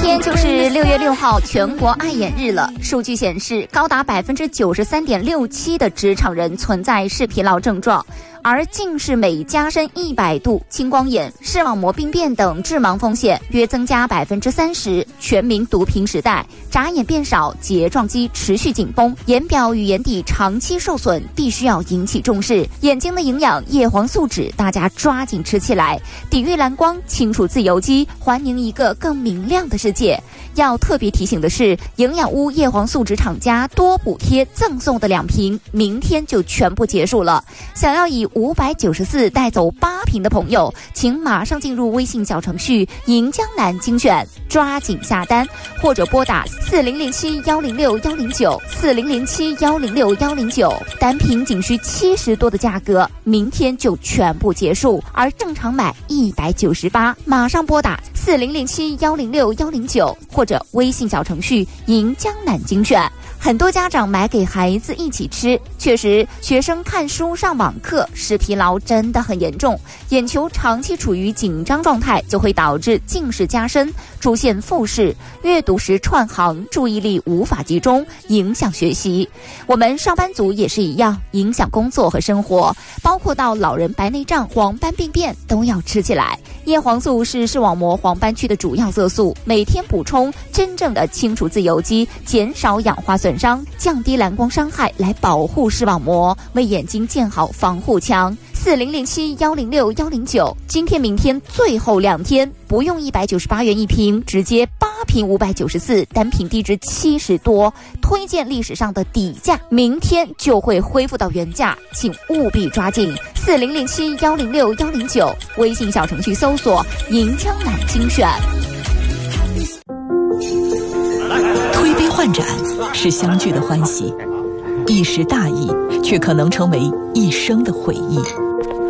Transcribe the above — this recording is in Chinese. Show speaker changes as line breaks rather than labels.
天就是6月6号全国爱眼日了。数据显示，高达93.67%的职场人存在视疲劳症状，而近视每加深100度，青光眼、视网膜病变等致盲风险约增加30%。全民毒品时代，眨眼变少，睫状肌持续紧绷，眼表与眼底长期受损，必须要引起重视。眼睛的营养叶黄素酯，大家抓紧吃起来，抵御蓝光，清除自由基，还您一个更明亮的世界。要特别提醒的是，营养屋叶黄素酯厂家多补贴赠送的2瓶，明天就全部结束了。想要以594带走8瓶的朋友，请马上进入微信小程序赢江南精选，抓紧下单，或者拨打4007-106-109，4007-106-109，单瓶仅需70多的价格，明天就全部结束，而正常买198，马上拨打4007-106-109，或者微信小程序赢江南精选。很多家长买给孩子一起吃，确实学生看书上网课视疲劳真的很严重，眼球长期处于紧张状态，就会导致近视加深，出现复视，阅读时串行，注意力无法集中，影响学习。我们上班族也是一样，影响工作和生活，包括到老人白内障、黄斑病变都要吃起来。叶黄素是视网膜黄斑区的主要色素，每天补充，真正的清除自由基，减少氧化损伤，降低蓝光伤害，来保护视网膜，为眼睛建好防护墙。4007-106-109，今天明天最后2天，不用198元一瓶，直接8瓶594，单瓶低至70多，推荐历史上的底价，明天就会恢复到原价，请务必抓紧。4007-106-109，微信小程序搜索赢江南精选。
推杯换盏是相聚的欢喜，一时大意却可能成为一生的回忆。